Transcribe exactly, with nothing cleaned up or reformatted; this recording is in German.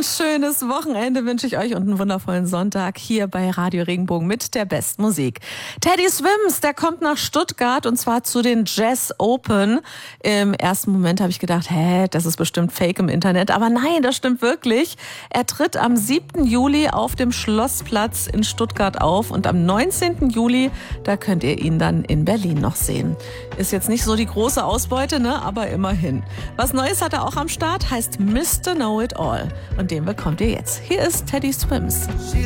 Ein schönes Wochenende wünsche ich euch und einen wundervollen Sonntag hier bei Radio Regenbogen mit der besten Musik. Teddy Swims, der kommt nach Stuttgart und zwar zu den Jazz Open. Im ersten Moment habe ich gedacht, hä, das ist bestimmt Fake im Internet. Aber nein, das stimmt wirklich. Er tritt am siebten Juli auf dem Schlossplatz in Stuttgart auf und am neunzehnten Juli, da könnt ihr ihn dann in Berlin noch sehen. Ist jetzt nicht so die große Ausbeute, ne? Aber immerhin. Was Neues hat er auch am Start, heißt Mister Know It All. Und den bekommt ihr jetzt. Hier ist Teddy Swims.